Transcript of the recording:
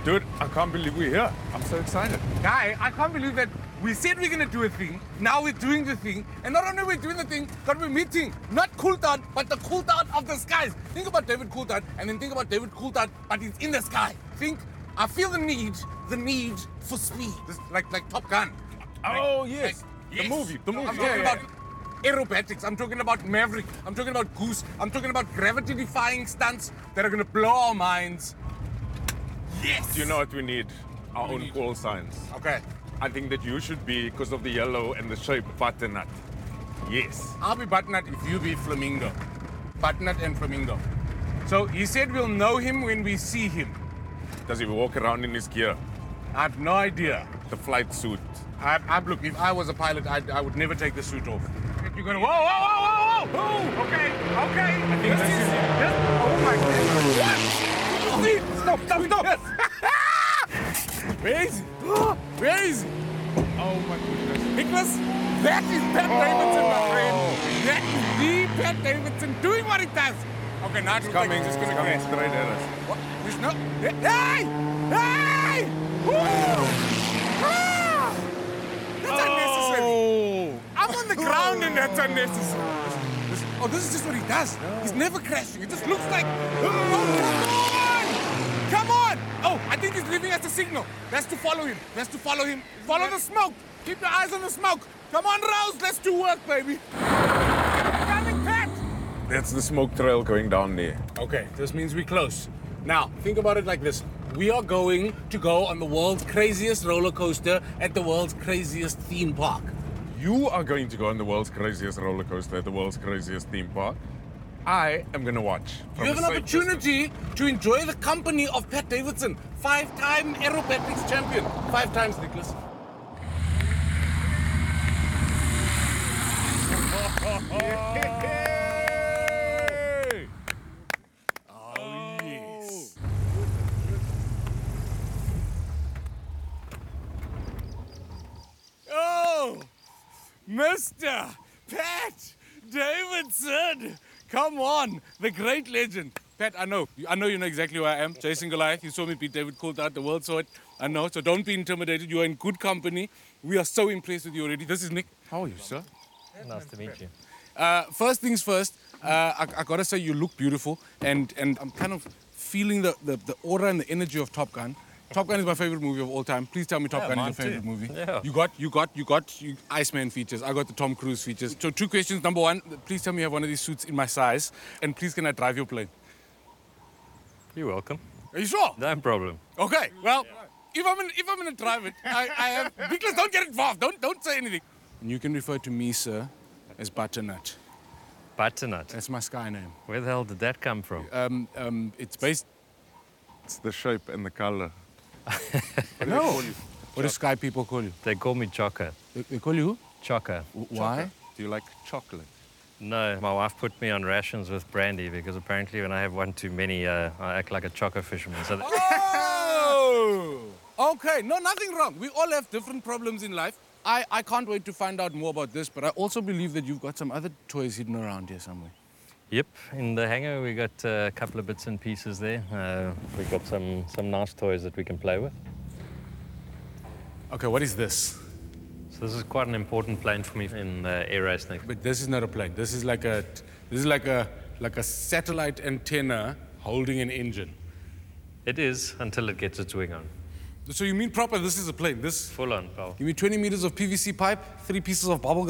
Dude, I can't believe we're here. I'm so excited. Guy, I can't believe that we said we're gonna do a thing, now we're doing the thing, and not only we're doing the thing, but we're meeting not Coulthard, but the Coulthard of the skies. Think about David Coulthard, and then think about David Coulthard, but he's in the sky. I feel the need for speed. This, like Top Gun. Oh, yes. Yes. The movie. I'm talking about aerobatics, I'm talking about Maverick, I'm talking about Goose, I'm talking about gravity-defying stunts that are gonna blow our minds. Yes! Do you know what we need? Our own call signs. Okay. I think that you should be, because of the yellow and the shape, butternut. Yes. I'll be butternut if you be flamingo. Butternut and flamingo. So he said we'll know him when we see him. Does he walk around in his gear? I have no idea. The flight suit. Look, if I was a pilot, I would never take the suit off. You're gonna, whoa! Okay. I think this is it. Oh my goodness. Stop. Where is he? Oh my goodness. Nicholas, that is Pat Davidson, my friend. That is the Pat Davidson doing what he does. Okay, now it's Coming, just gonna coming crash. straight at us. What? There's no. Hey! Woo! Ah! That's unnecessary. I'm on the ground and that's unnecessary. Oh, this is just what he does. He's never crashing. It just looks like. Oh, come on! Oh, I think he's leaving us a signal. That's to follow him. Follow the smoke. Keep your eyes on the smoke. Come on, Rose. Let's do work, baby. Coming, Pat. That's the smoke trail going down there. Okay, this means we're close. Now, think about it like this. We are going to go on the world's craziest roller coaster at the world's craziest theme park. You are going to go on the world's craziest roller coaster at the world's craziest theme park. I am going to watch. You have an opportunity to enjoy the company of Pat Davidson, 5-time aerobatics champion. 5 times, Nicholas. Oh, yes. Oh, Mr. Pat Davidson. Come on, the great legend. Pat, I know you know exactly who I am. Jason Goliath, you saw me beat David Coulthard, the world saw it. I know, so don't be intimidated. You are in good company. We are so impressed with you already. This is Nick. How are you, sir? Nice to meet you. First things first, I gotta say you look beautiful, and I'm kind of feeling the aura and the energy of Top Gun. Top Gun is my favorite movie of all time. Please tell me Top Gun is your favorite movie. Yeah. You got Iceman features. I got the Tom Cruise features. So 2 questions. Number 1, please tell me you have one of these suits in my size. And please, can I drive your plane? You're welcome. Are you sure? No problem. Okay. Well, if I'm gonna drive it, I have. Nicholas, don't get involved. Don't say anything. And you can refer to me, sir, as Butternut. Butternut. That's my sky name. Where the hell did that come from? It's based. It's the shape and the color. No. What do sky people call you? They call me Choco. They call you who? Choco. Why? Do you like chocolate? No, my wife put me on rations with brandy because apparently when I have one too many, I act like a choco fisherman. So Oh! Okay, no, nothing wrong. We all have different problems in life. I can't wait to find out more about this, but I also believe that you've got some other toys hidden around here somewhere. Yep, in the hangar we got a couple of bits and pieces there. We got some nice toys that we can play with. Okay, what is this? So this is quite an important plane for me in air race next. But this is not a plane. This is like a satellite antenna holding an engine. It is until it gets its wing on. So you mean proper? This is a plane. This. Full on, pal. Give me 20 meters of PVC pipe, 3 pieces of bubble gum.